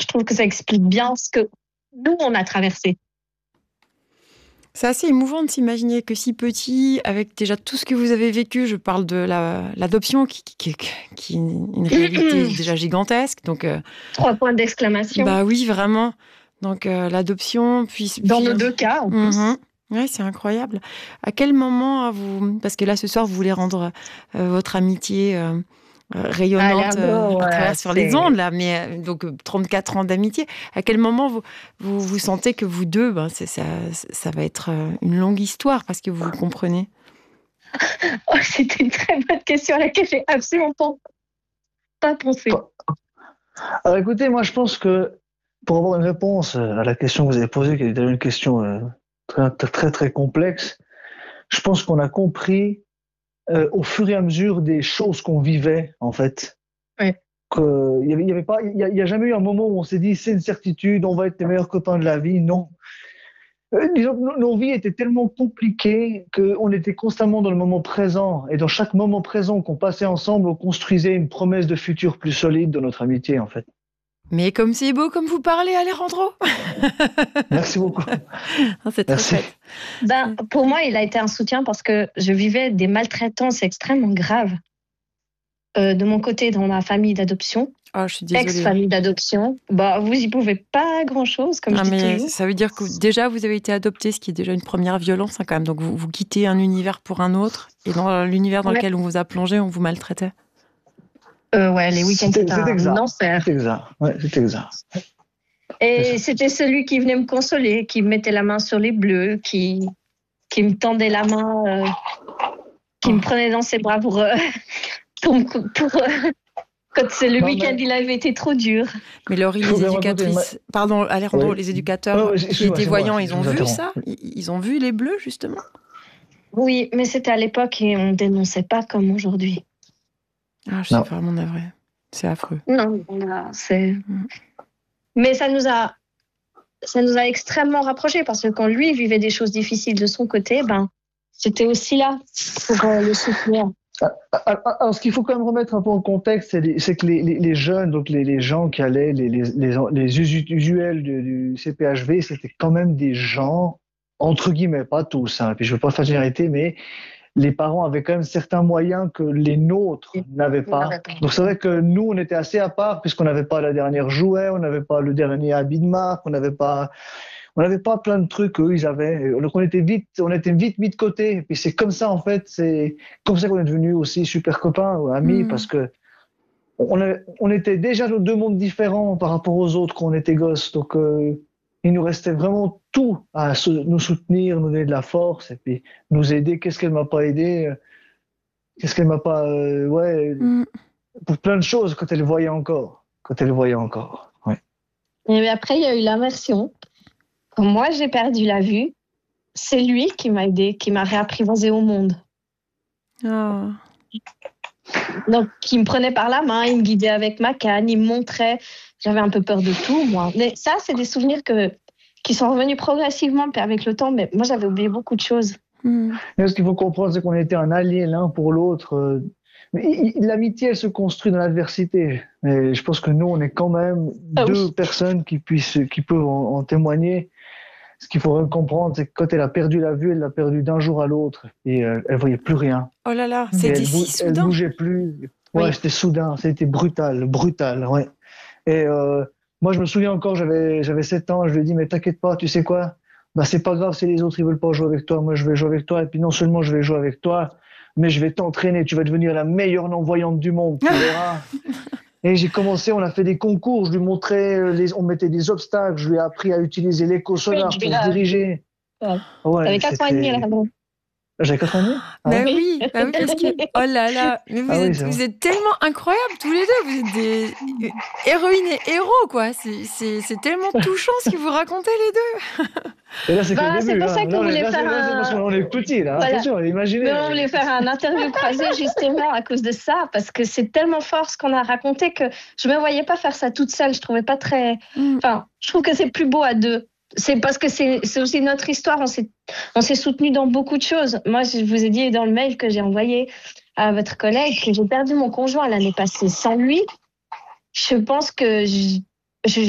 trouve que ça explique bien ce que nous, on a traversé. C'est assez émouvant de s'imaginer que si petit, avec déjà tout ce que vous avez vécu, je parle de l'adoption qui est une réalité déjà gigantesque. Donc, 3 points d'exclamation. Bah oui, vraiment. Donc, l'adoption, Dans nos 2 cas, en plus. Oui, c'est incroyable. À quel moment parce que là, ce soir, vous voulez rendre votre amitié rayonnante à travers sur les ondes, là, mais donc 34 ans d'amitié. À quel moment vous sentez que vous deux, ça va être une longue histoire parce que vous vous comprenez? C'était une très bonne question à laquelle j'ai absolument pas pensé. Alors écoutez, moi je pense que pour avoir une réponse à la question que vous avez posée, qui est une question très, très, très complexe, je pense qu'on a compris au fur et à mesure des choses qu'on vivait, en fait. Ouais. Il y a jamais eu un moment où on s'est dit c'est une certitude, on va être les meilleurs copains de la vie. Non. Disons que nos vies étaient tellement compliquées qu'on était constamment dans le moment présent. Et dans chaque moment présent qu'on passait ensemble, on construisait une promesse de futur plus solide dans notre amitié, en fait. Mais comme c'est beau, comme vous parlez, Alejandro. Merci beaucoup. C'est très chouette. Pour moi, il a été un soutien parce que je vivais des maltraitances extrêmement graves de mon côté dans ma famille d'adoption. Oh, je suis désolée. Ex-famille d'adoption. Vous y pouvez pas grand-chose, comme je dis toujours. Ça veut dire que déjà, vous avez été adopté, ce qui est déjà une première violence quand même. Donc, vous quittez un univers pour un autre. Et dans l'univers dans lequel on vous a plongé, on vous maltraitait. Les week-ends, c'était un enfer. C'est exact. Ouais, c'est exact. Et c'était celui qui venait me consoler, qui me mettait la main sur les bleus, qui me tendait la main, qui me prenait dans ses bras pour quand le week-end il avait été trop dur. Mais Laurie, les éducatrices, pardon, Alejandro, les éducateurs qui étaient voyants, ils ont vu ça? Ils ont vu les bleus, justement? Oui, mais c'était à l'époque et on dénonçait pas comme aujourd'hui. Ah, je suis vraiment navrée. C'est affreux. Non, mais ça nous a extrêmement rapprochés parce que quand lui vivait des choses difficiles de son côté, c'était aussi là pour le soutenir. Alors, ce qu'il faut quand même remettre un peu en contexte, c'est que les jeunes, donc les gens qui allaient, les usuels du CPHV, c'était quand même des gens, entre guillemets, pas tous, puis je veux pas faire généralité, mais les parents avaient quand même certains moyens que les nôtres n'avaient pas. Donc c'est vrai que nous, on était assez à part puisqu'on n'avait pas la dernière jouet, on n'avait pas le dernier habit de marque, on n'avait pas plein de trucs qu'eux, ils avaient. Donc on était vite mis de côté. Et puis c'est comme ça, en fait, c'est comme ça qu'on est devenus aussi super copains ou amis parce que on était déjà dans 2 mondes différents par rapport aux autres quand on était gosses. Donc il nous restait vraiment tout à nous soutenir, nous donner de la force et puis nous aider. Qu'est-ce qu'elle m'a pas aidé? Qu'est-ce qu'elle m'a pas... pour plein de choses quand elle le voyait encore. Ouais. Et après, il y a eu l'inversion. Quand moi, j'ai perdu la vue, c'est lui qui m'a aidé, qui m'a réapprivoisé au monde. Oh. Donc, il me prenait par la main, il me guidait avec ma canne, il me montrait. J'avais un peu peur de tout, moi. Mais ça, c'est des souvenirs qui sont revenus progressivement avec le temps. Mais moi, j'avais oublié beaucoup de choses. Mais ce qu'il faut comprendre, c'est qu'on était un allié l'un pour l'autre. L'amitié, elle se construit dans l'adversité. Mais je pense que nous, on est quand même 2 personnes qui peuvent en témoigner. Ce qu'il faut comprendre, c'est que quand elle a perdu la vue, elle l'a perdue d'un jour à l'autre. Et elle voyait plus rien. Oh là là, c'était si soudain. Elle bougeait plus. Ouais, c'était soudain. C'était brutal, ouais. Et moi, je me souviens encore, j'avais 7 ans, je lui ai dit, mais t'inquiète pas, tu sais quoi? C'est pas grave si les autres, ils veulent pas jouer avec toi. Moi, je vais jouer avec toi. Et puis, non seulement je vais jouer avec toi, mais je vais t'entraîner. Tu vas devenir la meilleure non-voyante du monde, tu verras. Et j'ai commencé, on a fait des concours, je lui montrais, on mettait des obstacles, je lui ai appris à utiliser l'éco-sonar pour se diriger. Ouais, t'avais 4 ans et demi à la fin. J'avais 4 ans et demi? Oui, parce que... Oh là là, mais vous êtes tellement incroyables tous les deux, vous êtes des héroïnes et héros, quoi. C'est tellement touchant ce que vous racontez les deux. Et là, c'est pour ça qu'on voulait faire parce qu'on est petits, là. Voilà. Attention, imaginez. Mais on voulait faire un interview croisé justement à cause de ça, parce que c'est tellement fort ce qu'on a raconté que je me voyais pas faire ça toute seule. Je trouvais pas très... Enfin, je trouve que c'est plus beau à 2. C'est parce que c'est aussi notre histoire. On s'est soutenus dans beaucoup de choses. Moi, je vous ai dit dans le mail que j'ai envoyé à votre collègue que j'ai perdu mon conjoint l'année passée. Sans lui, je pense que je